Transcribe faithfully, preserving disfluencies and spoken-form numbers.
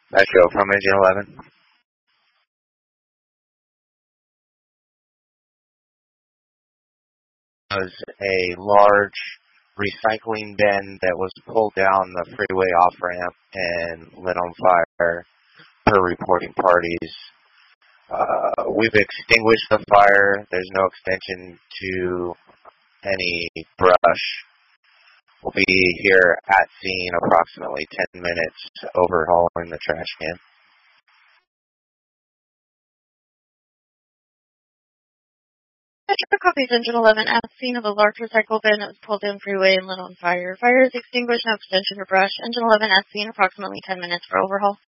Metro from Engine eleven. It was a large recycling bin that was pulled down the freeway off-ramp and lit on fire per reporting parties. Uh, we've extinguished the fire. There's no extension to any brush. We'll be here at scene approximately ten minutes overhauling the trash can. Metro copies Engine eleven at scene of a large recycle bin that was pulled down freeway and lit on fire. Fire is extinguished, no extension or brush. Engine eleven at scene approximately ten minutes for overhaul.